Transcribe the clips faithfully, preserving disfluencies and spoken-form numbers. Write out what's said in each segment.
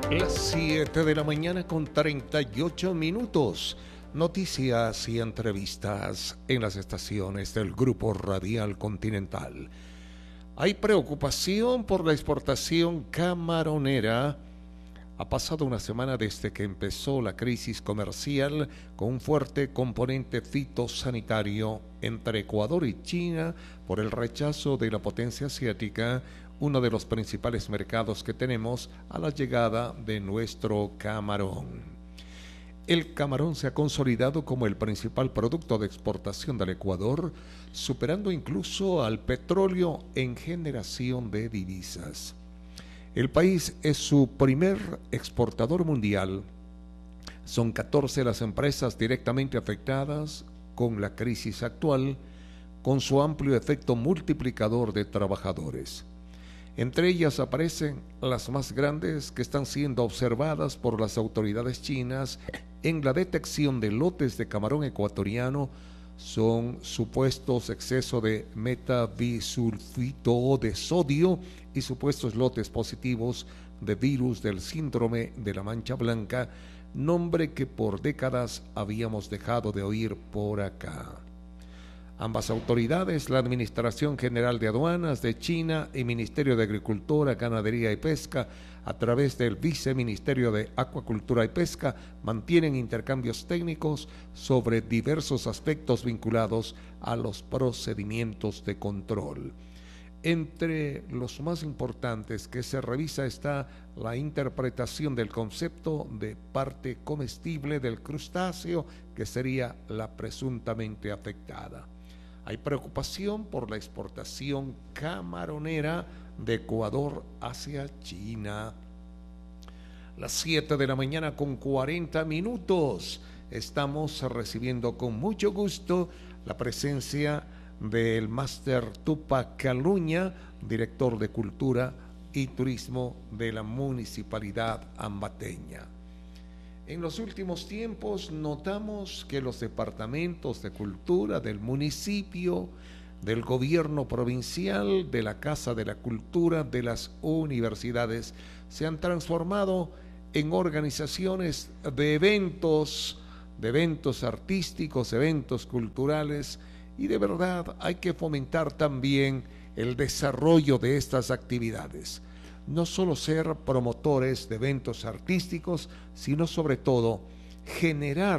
Las siete de la mañana con treinta y ocho minutos. Noticias y entrevistas en las estaciones del Grupo Radial Continental. Hay preocupación por la exportación camaronera. Ha pasado una semana desde que empezó la crisis comercial con un fuerte componente fitosanitario entre Ecuador y China por el rechazo de la potencia asiática, uno de los principales mercados que tenemos, a la llegada de nuestro camarón. El camarón se ha consolidado como el principal producto de exportación del Ecuador, superando incluso al petróleo en generación de divisas. El país es su primer exportador mundial. Son catorce las empresas directamente afectadas con la crisis actual, con su amplio efecto multiplicador de trabajadores. Entre ellas aparecen las más grandes que están siendo observadas por las autoridades chinas en la detección de lotes de camarón ecuatoriano. Son supuestos exceso de metabisulfito de sodio y supuestos lotes positivos de virus del síndrome de la mancha blanca, nombre que por décadas habíamos dejado de oír por acá. Ambas autoridades, la Administración General de Aduanas de China y Ministerio de Agricultura, Ganadería y Pesca, a través del Viceministerio de Acuacultura y Pesca, mantienen intercambios técnicos sobre diversos aspectos vinculados a los procedimientos de control. Entre los más importantes que se revisa está la interpretación del concepto de parte comestible del crustáceo, que sería la presuntamente afectada. Hay preocupación por la exportación camaronera de Ecuador hacia China. Las siete de la mañana con cuarenta minutos. Estamos recibiendo con mucho gusto la presencia del máster Tupac Caluña, director de Cultura y Turismo de la Municipalidad Ambateña. En los últimos tiempos notamos que los departamentos de cultura del municipio, del gobierno provincial, de la Casa de la Cultura, de las universidades, se han transformado en organizaciones de eventos, de eventos artísticos, eventos culturales, y de verdad hay que fomentar también el desarrollo de estas actividades. No solo ser promotores de eventos artísticos, sino sobre todo generar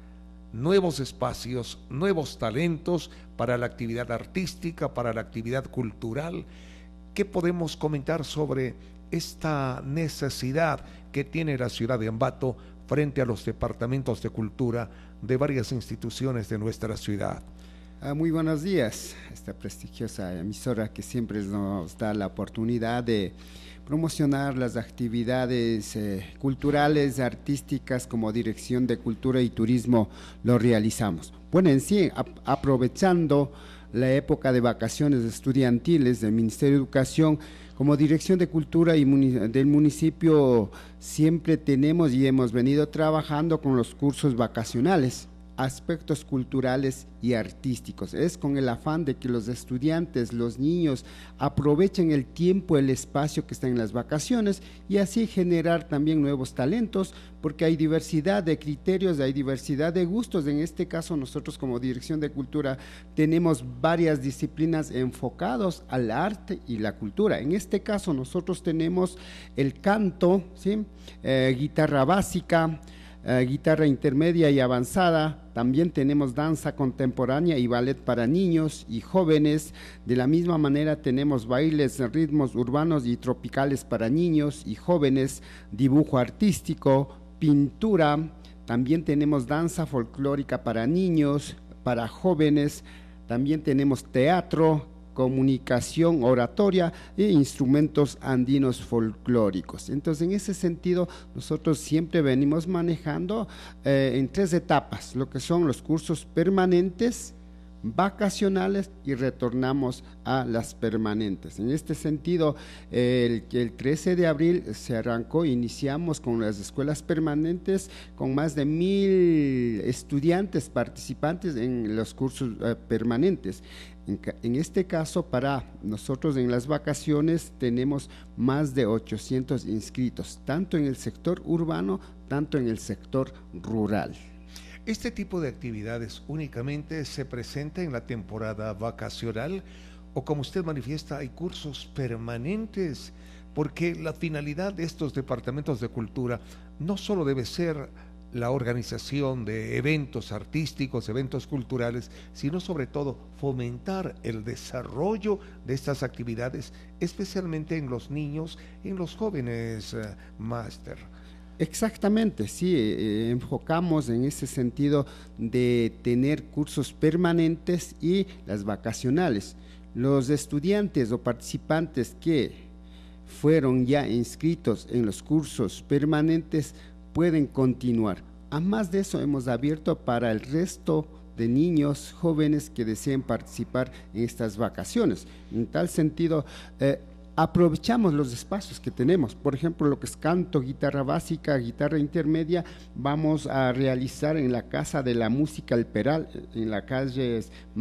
nuevos espacios, nuevos talentos para la actividad artística, para la actividad cultural. ¿Qué podemos comentar sobre esta necesidad que tiene la ciudad de Ambato frente a los departamentos de cultura de varias instituciones de nuestra ciudad? Ah, muy buenos días, esta prestigiosa emisora que siempre nos da la oportunidad de promocionar las actividades eh, culturales, artísticas. Como Dirección de Cultura y Turismo lo realizamos. Bueno, en sí, ap aprovechando la época de vacaciones estudiantiles del Ministerio de Educación, como Dirección de Cultura y muni del municipio siempre tenemos y hemos venido trabajando con los cursos vacacionales, aspectos culturales y artísticos. Es con el afán de que los estudiantes, los niños, aprovechen el tiempo, el espacio que está en las vacaciones, y así generar también nuevos talentos, porque hay diversidad de criterios, hay diversidad de gustos. En este caso, nosotros como Dirección de Cultura tenemos varias disciplinas enfocados al arte y la cultura. En este caso, nosotros tenemos el canto, ¿sí? eh, guitarra básica, Uh, guitarra intermedia y avanzada. También tenemos danza contemporánea y ballet para niños y jóvenes. De la misma manera tenemos bailes, ritmos urbanos y tropicales para niños y jóvenes, dibujo artístico, pintura. También tenemos danza folclórica para niños, para jóvenes. También tenemos teatro, comunicación oratoria e instrumentos andinos folclóricos. Entonces, en ese sentido, nosotros siempre venimos manejando eh, en tres etapas, lo que son los cursos permanentes, vacacionales y retornamos a las permanentes. En este sentido, el, el trece de abril se arrancó, iniciamos con las escuelas permanentes con más de mil estudiantes participantes en los cursos eh, permanentes. En, en este caso, para nosotros en las vacaciones tenemos más de ochocientos inscritos, tanto en el sector urbano, tanto en el sector rural. ¿Este tipo de actividades únicamente se presenta en la temporada vacacional o, como usted manifiesta, hay cursos permanentes? Porque la finalidad de estos departamentos de cultura no solo debe ser la organización de eventos artísticos, eventos culturales, sino sobre todo fomentar el desarrollo de estas actividades, especialmente en los niños, en los jóvenes, uh, máster. Exactamente, sí, eh, enfocamos en ese sentido de tener cursos permanentes y las vacacionales. Los estudiantes o participantes que fueron ya inscritos en los cursos permanentes pueden continuar. Además de eso, hemos abierto para el resto de niños jóvenes que deseen participar en estas vacaciones. En tal sentido, eh, aprovechamos los espacios que tenemos. Por ejemplo, lo que es canto, guitarra básica, guitarra intermedia, vamos a realizar en la Casa de la Música El Peral, en la calle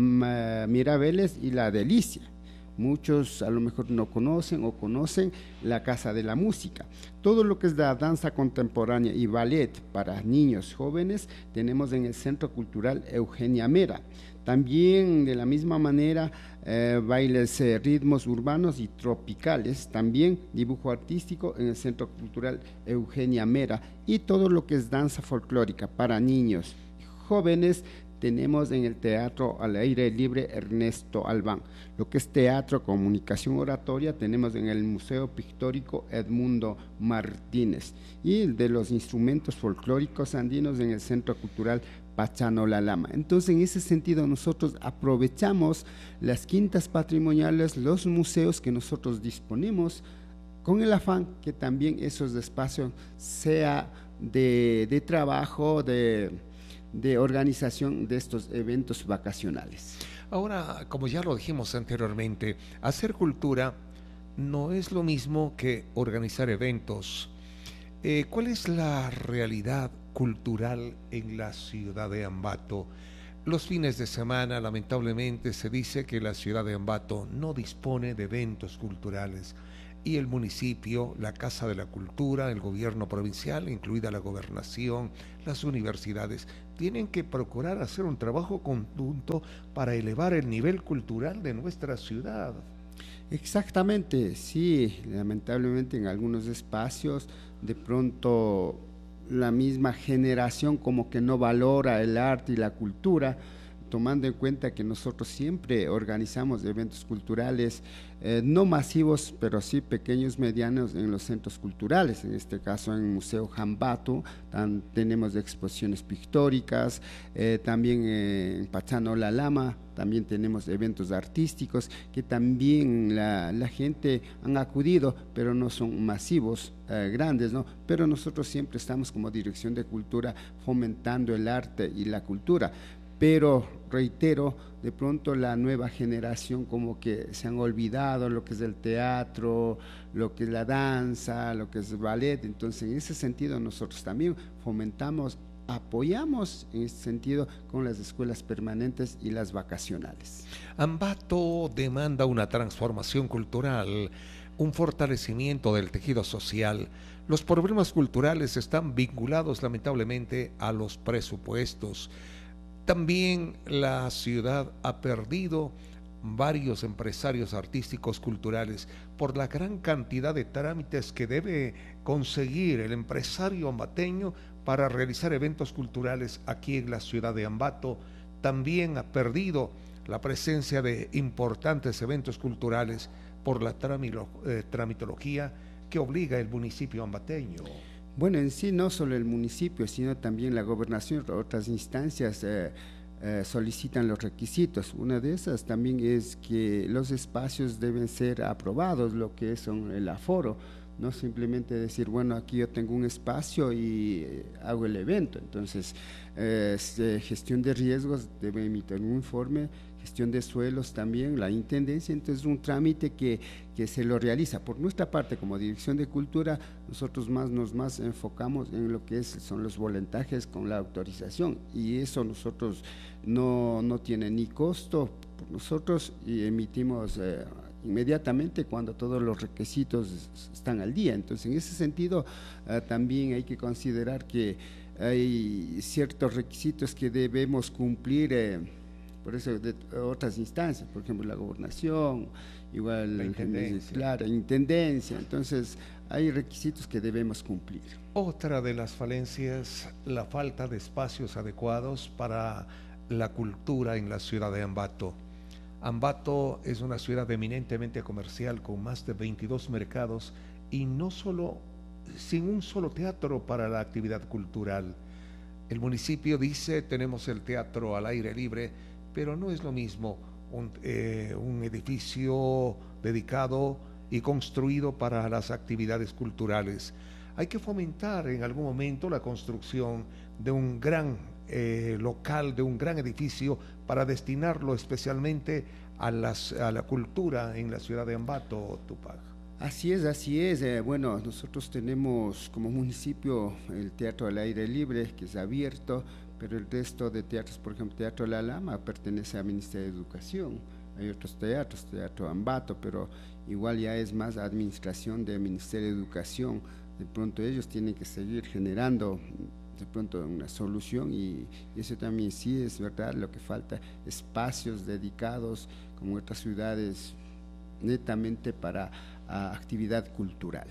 Mirabeles y La Delicia. Muchos a lo mejor no conocen o conocen la Casa de la Música. Todo lo que es la danza contemporánea y ballet para niños jóvenes tenemos en el Centro Cultural Eugenia Mera. También de la misma manera eh, bailes, eh, ritmos urbanos y tropicales, también dibujo artístico en el Centro Cultural Eugenia Mera, y todo lo que es danza folclórica para niños jóvenes tenemos en el Teatro al Aire Libre Ernesto Albán. Lo que es teatro, comunicación oratoria tenemos en el Museo Pictórico Edmundo Martínez, y de los instrumentos folclóricos andinos en el Centro Cultural Pachano La Lama. Entonces, en ese sentido, nosotros aprovechamos las quintas patrimoniales, los museos que nosotros disponemos, con el afán que también esos espacios sea de, de trabajo, de, de organización de estos eventos vacacionales. Ahora, como ya lo dijimos anteriormente, hacer cultura no es lo mismo que organizar eventos. Eh, ¿Cuál es la realidad cultural en la ciudad de Ambato? Los fines de semana, lamentablemente, se dice que la ciudad de Ambato no dispone de eventos culturales, y el municipio, la Casa de la Cultura, el gobierno provincial, incluida la gobernación, las universidades, tienen que procurar hacer un trabajo conjunto para elevar el nivel cultural de nuestra ciudad. Exactamente, sí, lamentablemente en algunos espacios de pronto la misma generación como que no valora el arte y la cultura, tomando en cuenta que nosotros siempre organizamos eventos culturales, eh, no masivos, pero sí pequeños, medianos en los centros culturales. En este caso en el Museo Ambato tan, tenemos exposiciones pictóricas, eh, también eh, en Pachano La Lama también tenemos eventos artísticos que también la, la gente han acudido, pero no son masivos, eh, grandes, ¿no? Pero nosotros siempre estamos como Dirección de Cultura fomentando el arte y la cultura. Pero reitero, de pronto la nueva generación como que se han olvidado lo que es el teatro, lo que es la danza, lo que es el ballet. Entonces, en ese sentido nosotros también fomentamos, apoyamos en ese sentido con las escuelas permanentes y las vacacionales. Ambato demanda una transformación cultural, un fortalecimiento del tejido social. Los problemas culturales están vinculados lamentablemente a los presupuestos. También la ciudad ha perdido varios empresarios artísticos culturales por la gran cantidad de trámites que debe conseguir el empresario ambateño para realizar eventos culturales aquí en la ciudad de Ambato. También ha perdido la presencia de importantes eventos culturales por la tramilo, eh, tramitología que obliga el municipio ambateño. Bueno, en sí no solo el municipio, sino también la gobernación, otras instancias eh, eh, solicitan los requisitos. Una de esas también es que los espacios deben ser aprobados, lo que son el aforo. no simplemente decir, bueno, aquí yo tengo un espacio y eh, hago el evento. Entonces, eh, gestión de riesgos, debe emitir un informe, gestión de suelos también, la intendencia. Entonces un trámite que, que se lo realiza. Por nuestra parte, como Dirección de Cultura, nosotros más nos más enfocamos en lo que es, son los voluntajes con la autorización, y eso nosotros no, no tiene ni costo por nosotros, y emitimos eh, inmediatamente cuando todos los requisitos están al día. Entonces en ese sentido eh, también hay que considerar que hay ciertos requisitos que debemos cumplir, eh, por eso de otras instancias, por ejemplo la gobernación, igual la intendencia. Claro, intendencia. Entonces hay requisitos que debemos cumplir. Otra de las falencias, la falta de espacios adecuados para la cultura en la ciudad de Ambato. Ambato es una ciudad eminentemente comercial con más de veintidós mercados y no solo, sin un solo teatro para la actividad cultural. El municipio dice, tenemos el teatro al aire libre, pero no es lo mismo un, eh, un edificio dedicado y construido para las actividades culturales. Hay que fomentar en algún momento la construcción de un gran eh, local, de un gran edificio para destinarlo especialmente a, las, a la cultura en la ciudad de Ambato, Tupac. Así es, así es. Eh, bueno, nosotros tenemos como municipio el teatro al aire libre, que es abierto, pero el resto de teatros, por ejemplo, Teatro La Lama, pertenece al Ministerio de Educación. Hay otros teatros, Teatro Ambato, pero igual ya es más administración del Ministerio de Educación. De pronto ellos tienen que seguir generando de pronto una solución, y, y eso también sí es verdad, lo que falta, espacios dedicados como otras ciudades netamente para a actividad cultural.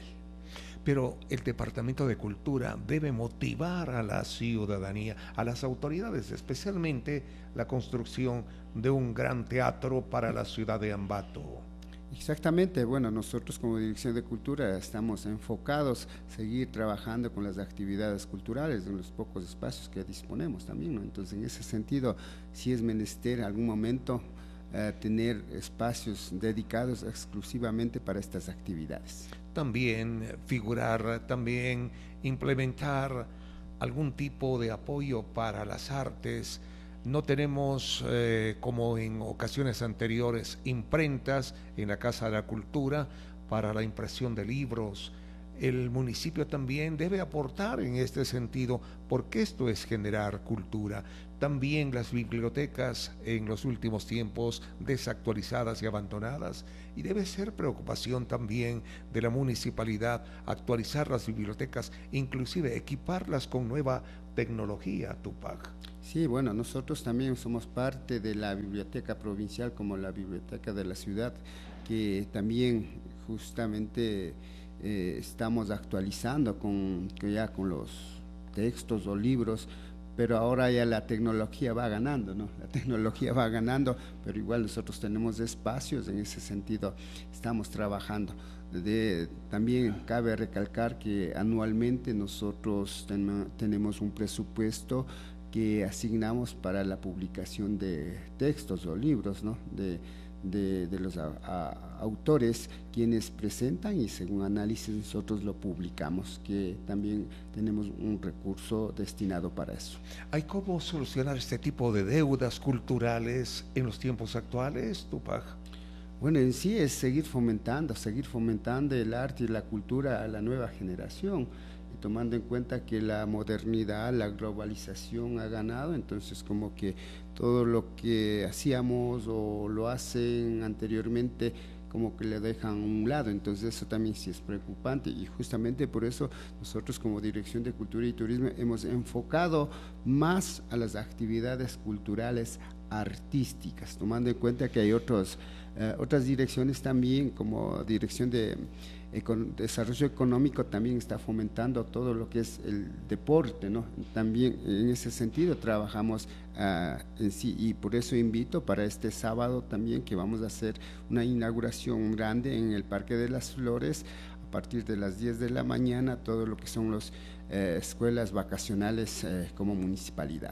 Pero el Departamento de Cultura debe motivar a la ciudadanía, a las autoridades, especialmente la construcción de un gran teatro para la ciudad de Ambato. Exactamente, bueno, nosotros como Dirección de Cultura estamos enfocados a seguir trabajando con las actividades culturales en los pocos espacios que disponemos también, ¿no? Entonces, en ese sentido, sí es menester en algún momento eh, tener espacios dedicados exclusivamente para estas actividades. También figurar, también implementar algún tipo de apoyo para las artes. No tenemos, eh, como en ocasiones anteriores, imprentas en la Casa de la Cultura para la impresión de libros. El municipio también debe aportar en este sentido, porque esto es generar cultura. También las bibliotecas en los últimos tiempos desactualizadas y abandonadas, y debe ser preocupación también de la municipalidad actualizar las bibliotecas, inclusive equiparlas con nueva tecnología, Tupac. Sí, bueno, nosotros también somos parte de la biblioteca provincial como la biblioteca de la ciudad, que también justamente eh, estamos actualizando con, que ya con los textos o libros, pero ahora ya la tecnología va ganando, ¿no? La tecnología va ganando, pero igual nosotros tenemos espacios en ese sentido, estamos trabajando. De, también cabe recalcar que anualmente nosotros ten, tenemos un presupuesto que asignamos para la publicación de textos o libros, ¿no? de, de, de los a, a, autores quienes presentan, y según análisis nosotros lo publicamos, que también tenemos un recurso destinado para eso. ¿Hay cómo solucionar este tipo de deudas culturales en los tiempos actuales, Tupac? Bueno, en sí es seguir fomentando, seguir fomentando el arte y la cultura a la nueva generación, y tomando en cuenta que la modernidad, la globalización ha ganado, entonces como que todo lo que hacíamos o lo hacen anteriormente como que le dejan a un lado, entonces eso también sí es preocupante, y justamente por eso nosotros como Dirección de Cultura y Turismo hemos enfocado más a las actividades culturales artísticas, tomando en cuenta que hay otros, eh, otras direcciones también, como Dirección de Econ- Desarrollo Económico también está fomentando todo lo que es el deporte, ¿no? También en ese sentido trabajamos uh, en sí, y por eso invito para este sábado también que vamos a hacer una inauguración grande en el Parque de las Flores a partir de las diez de la mañana, todo lo que son las eh, escuelas vacacionales eh, como municipalidad.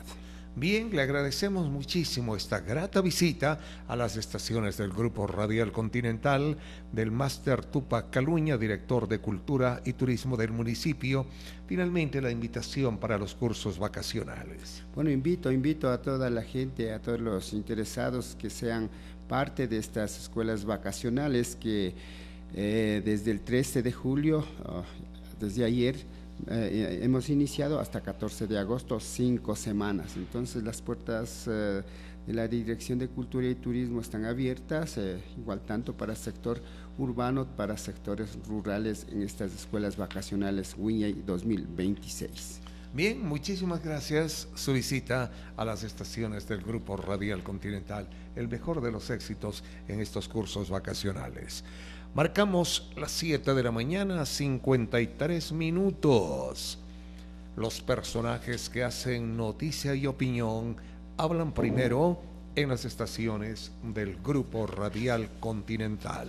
Bien, le agradecemos muchísimo esta grata visita a las estaciones del Grupo Radial Continental del Máster Tupac Caluña, director de Cultura y Turismo del municipio. Finalmente, la invitación para los cursos vacacionales. Bueno, invito, invito a toda la gente, a todos los interesados que sean parte de estas escuelas vacacionales que eh, desde el trece de julio, oh, desde ayer, Eh, hemos iniciado hasta catorce de agosto, cinco semanas. Entonces las puertas eh, de la Dirección de Cultura y Turismo están abiertas, eh, igual tanto para sector urbano, para sectores rurales en estas escuelas vacacionales Wiñay dos mil veintiséis. Bien, muchísimas gracias. Su visita a las estaciones del Grupo Radial Continental, el mejor de los éxitos en estos cursos vacacionales. Marcamos las siete de la mañana, cincuenta y tres minutos. Los personajes que hacen noticia y opinión hablan primero en las estaciones del Grupo Radial Continental.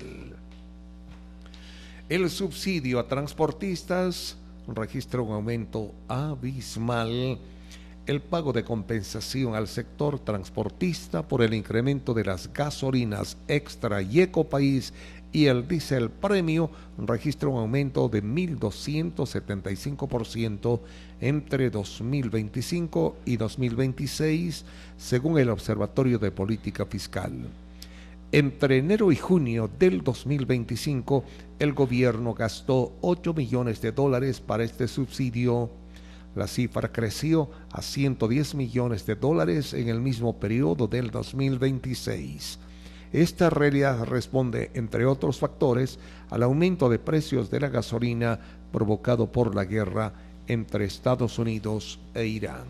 El subsidio a transportistas registra un aumento abismal. El pago de compensación al sector transportista por el incremento de las gasolinas Extra y Ecopaís y el diésel premio registra un aumento de mil doscientos setenta y cinco por ciento entre dos mil veinticinco y dos mil veintiséis, según el Observatorio de Política Fiscal. Entre enero y junio del dos mil veinticinco, el gobierno gastó ocho millones de dólares para este subsidio. La cifra creció a ciento diez millones de dólares en el mismo periodo del dos mil veintiséis. Esta realidad responde, entre otros factores, al aumento de precios de la gasolina provocado por la guerra entre Estados Unidos e Irán.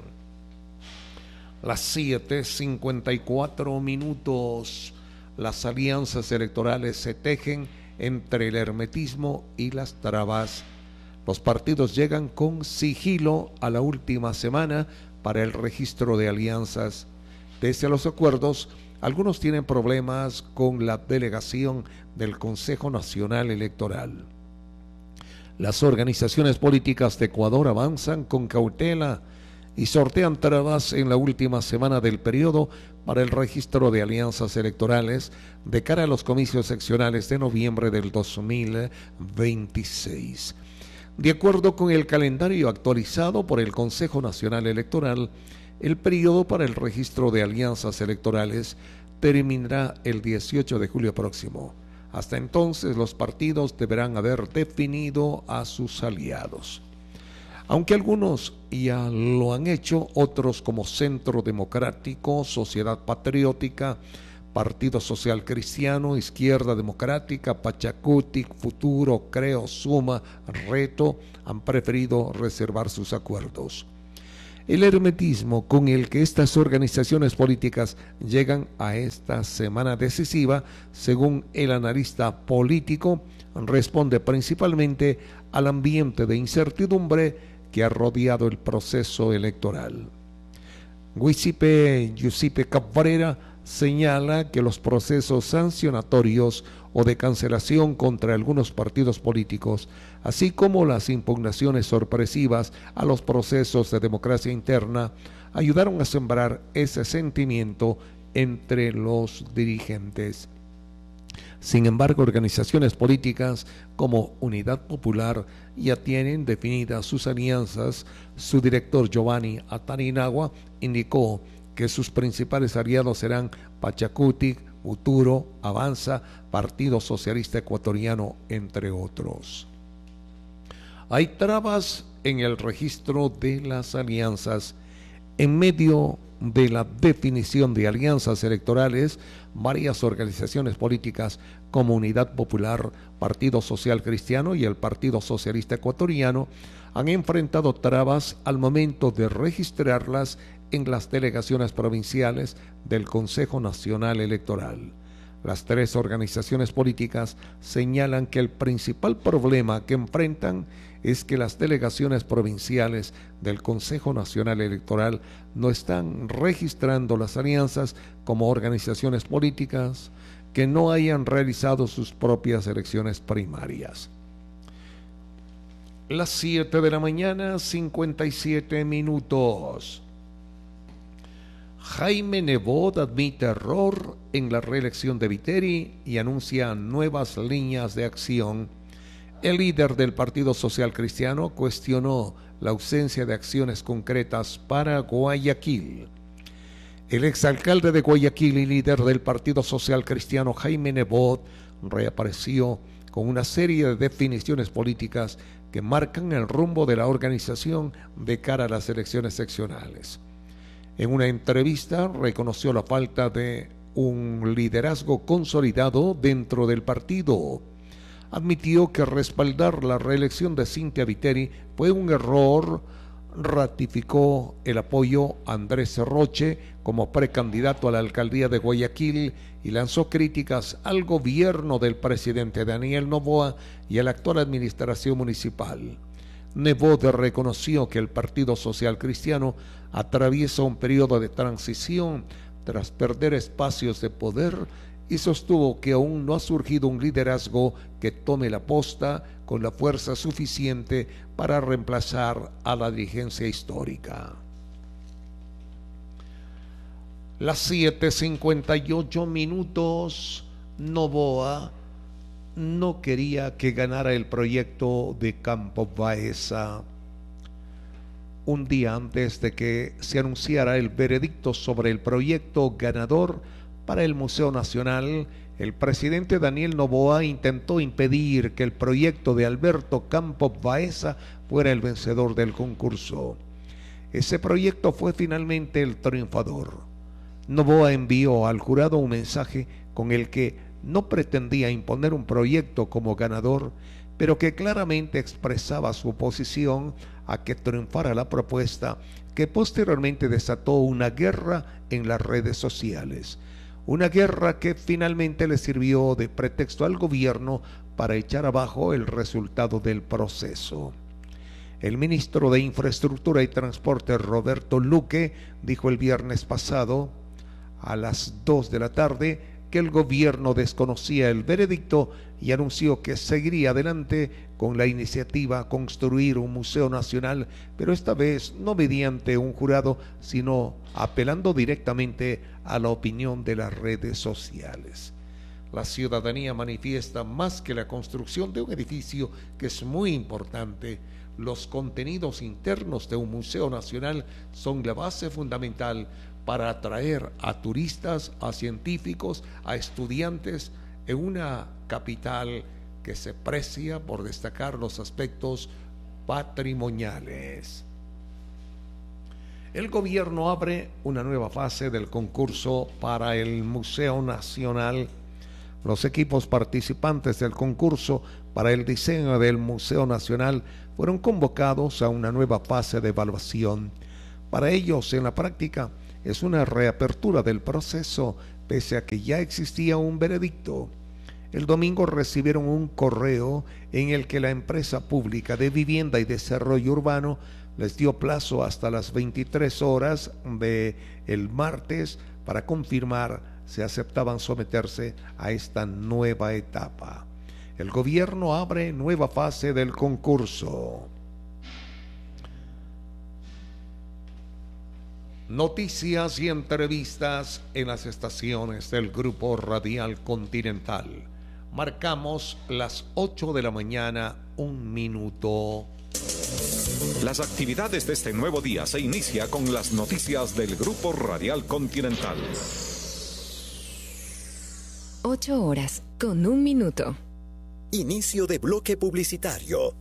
Las siete cincuenta y cuatro minutos. Las alianzas electorales se tejen entre el hermetismo y las trabas. Los partidos llegan con sigilo a la última semana para el registro de alianzas. Pese a los acuerdos, algunos tienen problemas con la delegación del Consejo Nacional Electoral. Las organizaciones políticas de Ecuador avanzan con cautela y sortean trabas en la última semana del periodo para el registro de alianzas electorales de cara a los comicios seccionales de noviembre del dos mil veintiséis. De acuerdo con el calendario actualizado por el Consejo Nacional Electoral, el periodo para el registro de alianzas electorales terminará el dieciocho de julio próximo. Hasta entonces, los partidos deberán haber definido a sus aliados. Aunque algunos ya lo han hecho, otros como Centro Democrático, Sociedad Patriótica, Partido Social Cristiano, Izquierda Democrática, Pachacutic, Futuro, Creo, Suma, Reto, han preferido reservar sus acuerdos. El hermetismo con el que estas organizaciones políticas llegan a esta semana decisiva, según el analista político, responde principalmente al ambiente de incertidumbre que ha rodeado el proceso electoral. Giuseppe, Giuseppe Cabrera señala que los procesos sancionatorios o de cancelación contra algunos partidos políticos, así como las impugnaciones sorpresivas a los procesos de democracia interna, ayudaron a sembrar ese sentimiento entre los dirigentes. Sin embargo, organizaciones políticas como Unidad Popular ya tienen definidas sus alianzas. Su director Giovanni Atarinagua indicó que sus principales aliados serán Pachacutic, Futuro, Avanza, Partido Socialista Ecuatoriano, entre otros. Hay trabas en el registro de las alianzas. En medio de la definición de alianzas electorales, varias organizaciones políticas como Unidad Popular, Partido Social Cristiano y el Partido Socialista Ecuatoriano han enfrentado trabas al momento de registrarlas en las delegaciones provinciales del Consejo Nacional Electoral. Las tres organizaciones políticas señalan que el principal problema que enfrentan es que las delegaciones provinciales del Consejo Nacional Electoral no están registrando las alianzas como organizaciones políticas que no hayan realizado sus propias elecciones primarias. Las siete de la mañana, cincuenta y siete minutos. Jaime Nebot admite error en la reelección de Viteri y anuncia nuevas líneas de acción. El líder del Partido Social Cristiano cuestionó la ausencia de acciones concretas para Guayaquil. El exalcalde de Guayaquil y líder del Partido Social Cristiano, Jaime Nebot, reapareció con una serie de definiciones políticas que marcan el rumbo de la organización de cara a las elecciones seccionales. En una entrevista reconoció la falta de un liderazgo consolidado dentro del partido. Admitió que respaldar la reelección de Cynthia Viteri fue un error. Ratificó el apoyo a Andrés Roche como precandidato a la alcaldía de Guayaquil y lanzó críticas al gobierno del presidente Daniel Noboa y a la actual administración municipal. Nebot reconoció que el Partido Social Cristiano atraviesa un periodo de transición tras perder espacios de poder y sostuvo que aún no ha surgido un liderazgo que tome la posta con la fuerza suficiente para reemplazar a la dirigencia histórica. Las siete cincuenta y ocho minutos, Noboa no quería que ganara el proyecto de Campos Baeza. Un día antes de que se anunciara el veredicto sobre el proyecto ganador para el Museo Nacional, el presidente Daniel Noboa intentó impedir que el proyecto de Alberto Campos Baeza fuera el vencedor del concurso. Ese proyecto fue finalmente el triunfador. Noboa envió al jurado un mensaje con el que no pretendía imponer un proyecto como ganador, pero que claramente expresaba su oposición a que triunfara la propuesta, que posteriormente desató una guerra en las redes sociales. Una guerra que finalmente le sirvió de pretexto al gobierno para echar abajo el resultado del proceso. El ministro de Infraestructura y Transporte, Roberto Luque, dijo el viernes pasado, a las dos de la tarde, que el gobierno desconocía el veredicto y anunció que seguiría adelante con la iniciativa Construir un Museo Nacional, pero esta vez no mediante un jurado, sino apelando directamente a la opinión de las redes sociales. La ciudadanía manifiesta más que la construcción de un edificio que es muy importante. Los contenidos internos de un museo nacional son la base fundamental para atraer a turistas, a científicos, a estudiantes en una capital que se precia por destacar los aspectos patrimoniales. El gobierno abre una nueva fase del concurso para el Museo Nacional. Los equipos participantes del concurso para el diseño del Museo Nacional fueron convocados a una nueva fase de evaluación. Para ellos, en la práctica, es una reapertura del proceso, pese a que ya existía un veredicto. El domingo recibieron un correo en el que la empresa pública de vivienda y desarrollo urbano les dio plazo hasta las veintitrés horas del martes para confirmar si aceptaban someterse a esta nueva etapa. El gobierno abre nueva fase del concurso. Noticias y entrevistas en las estaciones del Grupo Radial Continental. Marcamos las ocho de la mañana, un minuto. Las actividades de este nuevo día se inicia con las noticias del Grupo Radial Continental. Ocho horas con un minuto. Inicio de bloque publicitario.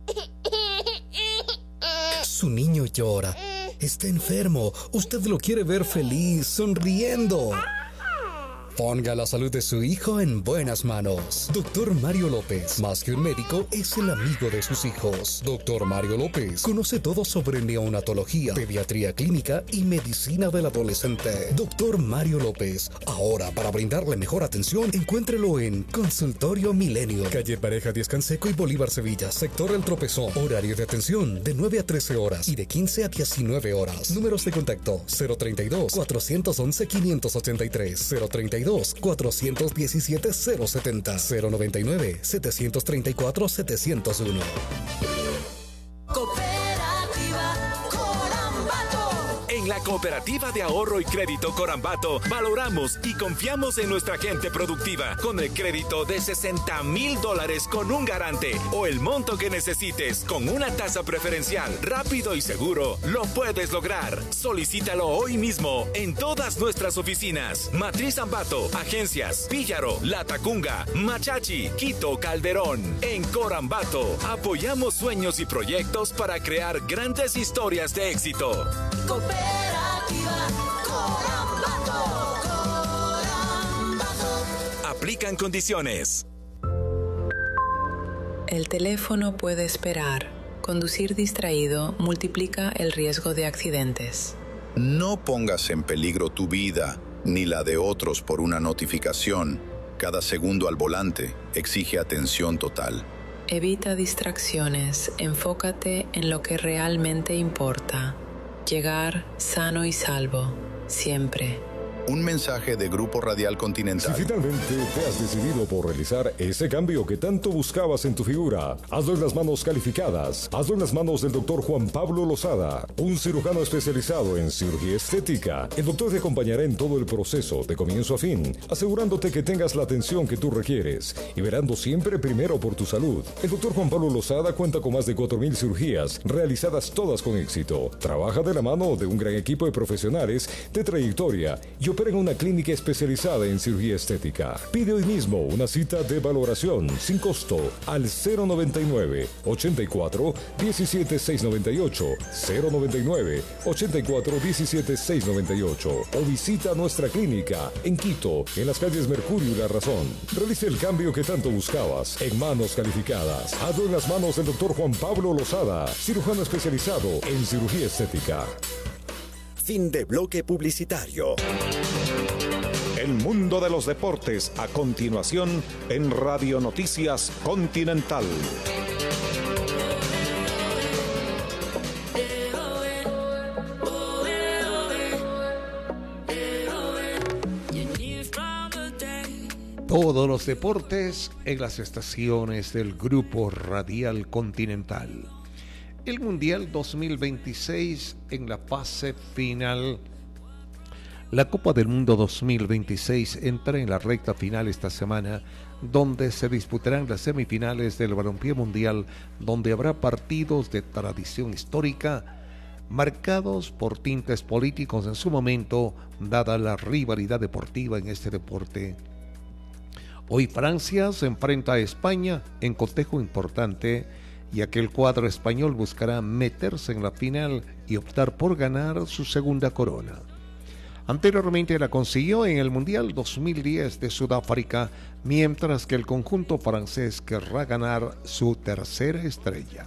Su niño llora. Está enfermo. Usted lo quiere ver feliz, sonriendo. Ponga la salud de su hijo en buenas manos. Doctor Mario López, más que un médico, es el amigo de sus hijos. Doctor Mario López conoce todo sobre neonatología, pediatría clínica y medicina del adolescente. Doctor Mario López, ahora para brindarle mejor atención, encuéntrelo en Consultorio Milenio, calle Pareja Díaz Canseco y Bolívar Sevilla, sector El Tropezón. Horario de atención de nueve a trece horas y de quince a diecinueve horas. Números de contacto cero treinta y dos, cuatrocientos once, quinientos ochenta y tres, cero treinta y dos, cuatrocientos diecisiete, cero setenta, cero noventa y nueve, setecientos treinta y cuatro, setecientos uno. Cooperativa Corambato. En En la Cooperativa de Ahorro y Crédito Corambato valoramos y confiamos en nuestra gente productiva con el crédito de sesenta mil dólares con un garante o el monto que necesites con una tasa preferencial, rápido y seguro. Lo puedes lograr. Solicítalo hoy mismo en todas nuestras oficinas. Matriz Ambato, Agencias, Píllaro, La Tacunga, Machachi, Quito, Calderón. En Corambato apoyamos sueños y proyectos para crear grandes historias de éxito. Cooperativa Corambato, Corambato. Aplican condiciones. El teléfono puede esperar. Conducir distraído multiplica el riesgo de accidentes. No pongas en peligro tu vida ni la de otros por una notificación. Cada segundo al volante exige atención total. Evita distracciones, enfócate en lo que realmente importa. Llegar sano y salvo, siempre. Un mensaje de Grupo Radial Continental. Si finalmente te has decidido por realizar ese cambio que tanto buscabas en tu figura, hazlo en las manos calificadas. Hazlo en las manos del doctor Juan Pablo Lozada, un cirujano especializado en cirugía estética. El doctor te acompañará en todo el proceso, de comienzo a fin, asegurándote que tengas la atención que tú requieres y verando siempre primero por tu salud. El doctor Juan Pablo Lozada cuenta con más de cuatro mil cirugías, realizadas todas con éxito. Trabaja de la mano de un gran equipo de profesionales de trayectoria y opera en una clínica especializada en cirugía estética. Pide hoy mismo una cita de valoración sin costo al cero noventa y nueve, ochenta y cuatro, diecisiete, seiscientos noventa y ocho, cero noventa y nueve, ochenta y cuatro, diecisiete, seiscientos noventa y ocho o visita nuestra clínica en Quito, en las calles Mercurio y La Razón. Realice el cambio que tanto buscabas en manos calificadas. Hazlo en las manos del doctor Juan Pablo Lozada, cirujano especializado en cirugía estética. Fin de bloque publicitario. El mundo de los deportes a continuación en Radio Noticias Continental. Todos los deportes en las estaciones del Grupo Radial Continental. El Mundial dos mil veintiséis en la fase final. La Copa del Mundo dos mil veintiséis entra en la recta final esta semana, donde se disputarán las semifinales del balompié mundial, donde habrá partidos de tradición histórica, marcados por tintes políticos en su momento, dada la rivalidad deportiva en este deporte. Hoy Francia se enfrenta a España en cotejo importante, ya que el cuadro español buscará meterse en la final y optar por ganar su segunda corona. Anteriormente la consiguió en el Mundial dos mil diez de Sudáfrica, mientras que el conjunto francés querrá ganar su tercera estrella.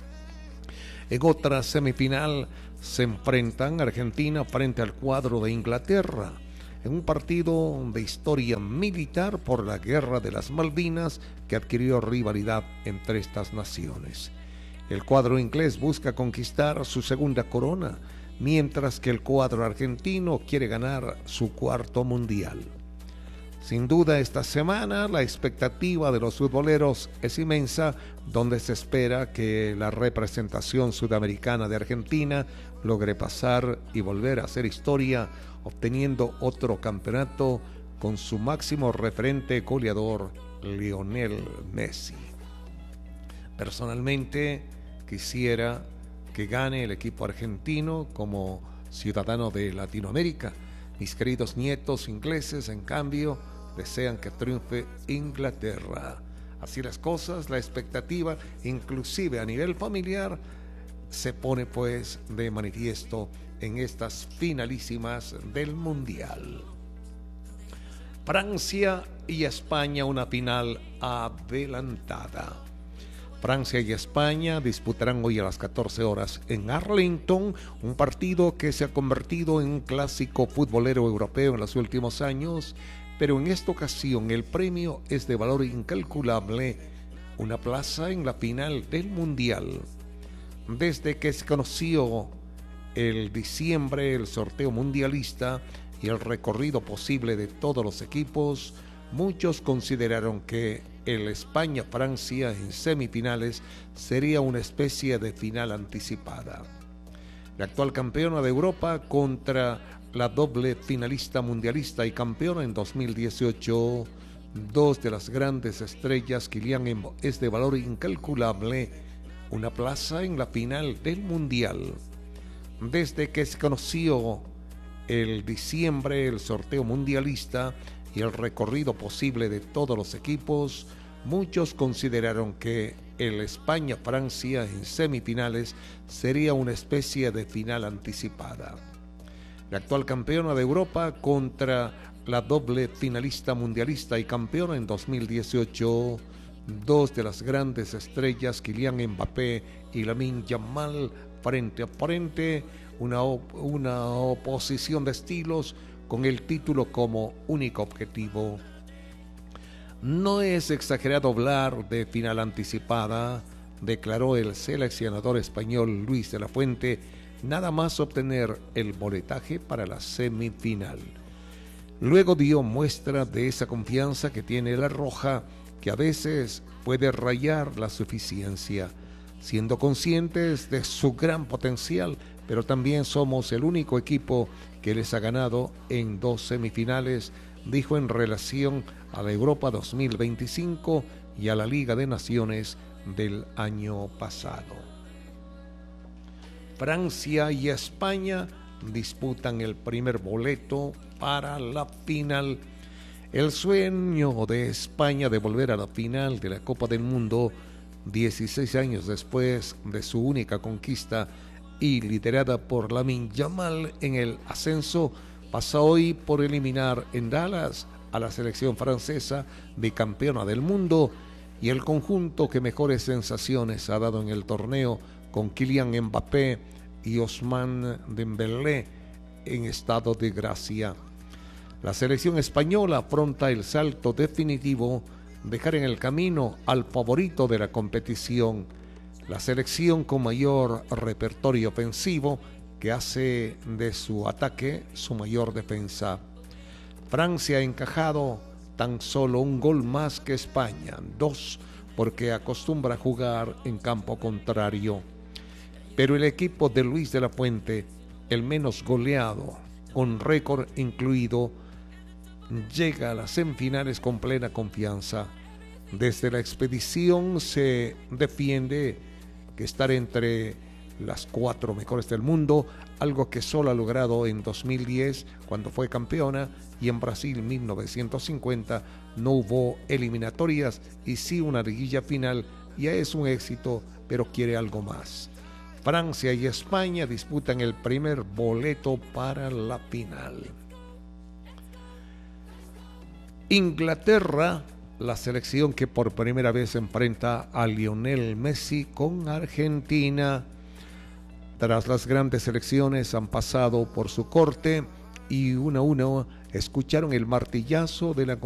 En otra semifinal se enfrentan Argentina frente al cuadro de Inglaterra, en un partido de historia militar por la Guerra de las Malvinas que adquirió rivalidad entre estas naciones. El cuadro inglés busca conquistar su segunda corona, mientras que el cuadro argentino quiere ganar su cuarto mundial. Sin duda, esta semana la expectativa de los futboleros es inmensa, donde se espera que la representación sudamericana de Argentina logre pasar y volver a hacer historia, obteniendo otro campeonato con su máximo referente goleador, Lionel Messi. Personalmente, quisiera que gane el equipo argentino como ciudadano de Latinoamérica. Mis queridos nietos ingleses, en cambio, desean que triunfe Inglaterra. Así las cosas, la expectativa, inclusive a nivel familiar, se pone pues de manifiesto en estas finalísimas del Mundial. Francia y España, una final adelantada. Francia y España disputarán hoy a las catorce horas en Arlington, un partido que se ha convertido en un clásico futbolero europeo en los últimos años, pero en esta ocasión el premio es de valor incalculable, una plaza en la final del Mundial. Desde que se conoció el diciembre el sorteo mundialista y el recorrido posible de todos los equipos, muchos consideraron que el España-Francia en semifinales sería una especie de final anticipada. La actual campeona de Europa contra la doble finalista mundialista y campeona en dos mil dieciocho. Dos de las grandes estrellas, Kylian Mbappé es de valor incalculable, una plaza en la final del Mundial. Desde que se conoció el diciembre el sorteo mundialista y el recorrido posible de todos los equipos, muchos consideraron que el España-Francia en semifinales sería una especie de final anticipada. La actual campeona de Europa contra la doble finalista mundialista y campeona en dos mil dieciocho, dos de las grandes estrellas, Kylian Mbappé y Lamine Yamal, frente a frente, una, op- una oposición de estilos con el título como único objetivo. No es exagerado hablar de final anticipada, declaró el seleccionador español Luis de la Fuente, nada más obtener el boletaje para la semifinal. Luego dio muestra de esa confianza que tiene la Roja, que a veces puede rayar la suficiencia, siendo conscientes de su gran potencial, pero también somos el único equipo que les ha ganado en dos semifinales, dijo en relación a la Europa dos mil veinticinco y a la Liga de Naciones del año pasado. Francia y España disputan el primer boleto para la final. El sueño de España de volver a la final de la Copa del Mundo, dieciséis años después de su única conquista y liderada por Lamine Yamal en el ascenso, pasa hoy por eliminar en Dallas a la selección francesa, bicampeona del mundo, y el conjunto que mejores sensaciones ha dado en el torneo, con Kylian Mbappé y Ousmane Dembélé en estado de gracia. La selección española afronta el salto definitivo, dejar en el camino al favorito de la competición, la selección con mayor repertorio ofensivo que hace de su ataque su mayor defensa. Francia ha encajado tan solo un gol más que España, dos, porque acostumbra a jugar en campo contrario. Pero el equipo de Luis de la Fuente, el menos goleado, con récord incluido, llega a las semifinales con plena confianza. Desde la expedición se defiende que estar entre las cuatro mejores del mundo, algo que solo ha logrado en dos mil diez cuando fue campeona, y en Brasil mil novecientos cincuenta no hubo eliminatorias y sí una liguilla final. Ya es un éxito, pero quiere algo más. Francia y España disputan el primer boleto para la final. Inglaterra, la selección que por primera vez enfrenta a Lionel Messi con Argentina. Tras las grandes selecciones han pasado por su corte y uno a uno escucharon el martillazo de la